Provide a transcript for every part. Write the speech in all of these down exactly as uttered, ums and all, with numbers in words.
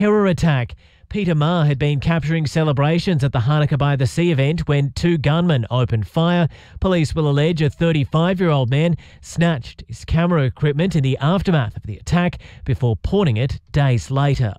Terror attack. Peter Marr had been capturing celebrations at the Hanukkah by the Sea event when two gunmen opened fire. Police will allege a thirty-five-year-old man snatched his camera equipment in the aftermath of the attack before pawning it days later.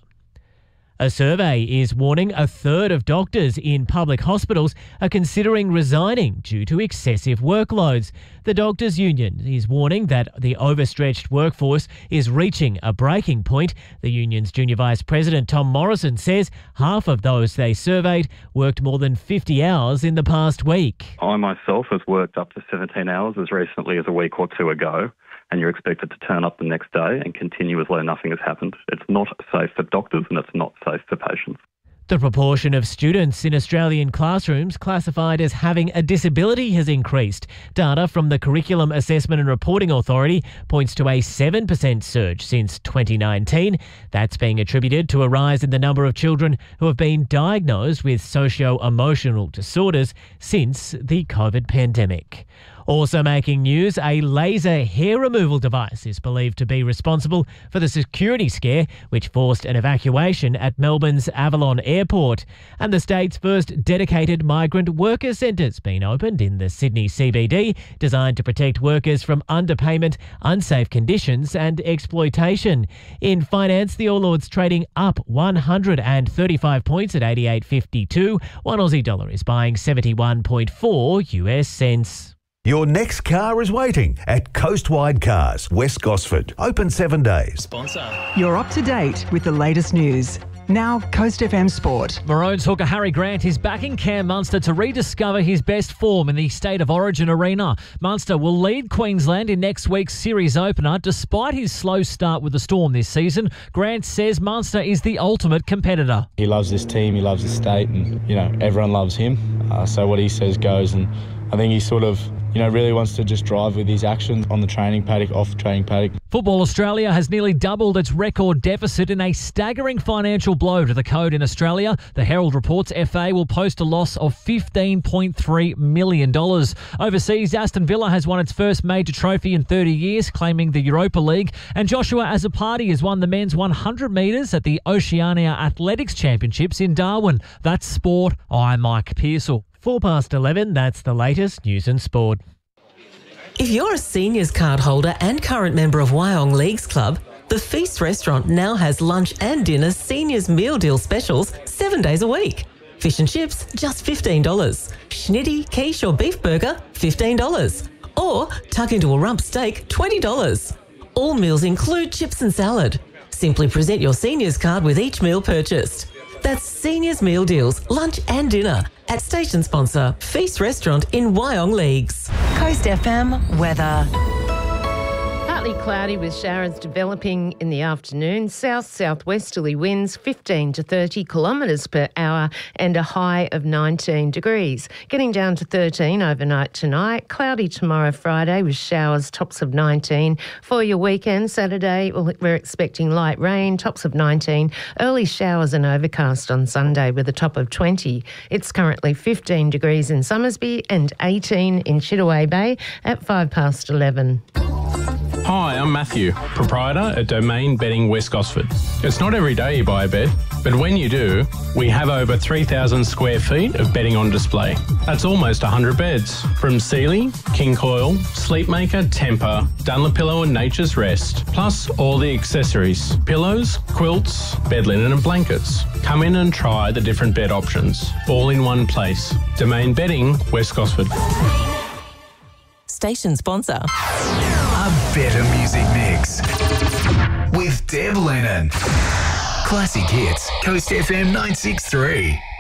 A survey is warning a third of doctors in public hospitals are considering resigning due to excessive workloads. The Doctors' Union is warning that the overstretched workforce is reaching a breaking point. The union's junior vice president, Tom Morrison, says half of those they surveyed worked more than fifty hours in the past week. I myself have worked up to seventeen hours as recently as a week or two ago. And you're expected to turn up the next day and continue as though nothing has happened. It's not safe for doctors and it's not safe for patients. The proportion of students in Australian classrooms classified as having a disability has increased. Data from the Curriculum Assessment and Reporting Authority points to a seven percent surge since twenty nineteen. That's being attributed to a rise in the number of children who have been diagnosed with socio-emotional disorders since the COVID pandemic. Also making news, a laser hair removal device is believed to be responsible for the security scare which forced an evacuation at Melbourne's Avalon Airport. And the state's first dedicated migrant worker centre's been opened in the Sydney C B D, designed to protect workers from underpayment, unsafe conditions and exploitation. In finance, the All Ords trading up one hundred thirty-five points at eighty-eight fifty-two. One Aussie dollar is buying seventy-one point four U S cents. Your next car is waiting at Coastwide Cars, West Gosford. Open seven days. Sponsor. You're up to date with the latest news. Now, Coast F M Sport. Maroons hooker Harry Grant is backing Cam Munster to rediscover his best form in the State of Origin arena. Munster will lead Queensland in next week's series opener despite his slow start with the Storm this season. Grant says Munster is the ultimate competitor. He loves this team, he loves the state, and, you know, everyone loves him. Uh, so what he says goes, and I think he sort of, you know, really wants to just drive with his actions on the training paddock, off the training paddock. Football Australia has nearly doubled its record deficit in a staggering financial blow to the code in Australia. The Herald reports F A will post a loss of fifteen point three million dollars. Overseas, Aston Villa has won its first major trophy in thirty years, claiming the Europa League. And Joshua Azzopardi has won the men's one hundred metres at the Oceania Athletics Championships in Darwin. That's sport. I'm Mike Pearsall. Four past eleven, that's the latest news and sport. If you're a seniors card holder and current member of Wyong Leagues Club, the Feast restaurant now has lunch and dinner seniors meal deal specials seven days a week. Fish and chips, just fifteen dollars. Schnitty, quiche or beef burger, fifteen dollars. Or tuck into a rump steak, twenty dollars. All meals include chips and salad. Simply present your seniors card with each meal purchased. That's Seniors Meal Deals, lunch and dinner at station sponsor Feast Restaurant in Wyong Leagues. Coast F M weather. Partly cloudy with showers developing in the afternoon. South-southwesterly winds fifteen to thirty kilometres per hour and a high of nineteen degrees. Getting down to thirteen overnight tonight. Cloudy tomorrow, Friday, with showers, tops of nineteen. For your weekend, Saturday, we're expecting light rain, tops of nineteen. Early showers and overcast on Sunday with a top of twenty. It's currently fifteen degrees in Summersby and eighteen in Chittaway Bay at five past eleven. Hi, I'm Matthew, proprietor at Domain Bedding West Gosford. It's not every day you buy a bed, but when you do, we have over three thousand square feet of bedding on display. That's almost one hundred beds, from Sealy, King Coil, Sleepmaker, Temper, Dunlopillow and Nature's Rest, plus all the accessories, pillows, quilts, bed linen and blankets. Come in and try the different bed options, all in one place. Domain Bedding West Gosford. Station sponsor. A better music mix with Deb Lennon. Classic hits, Coast F M nine six three.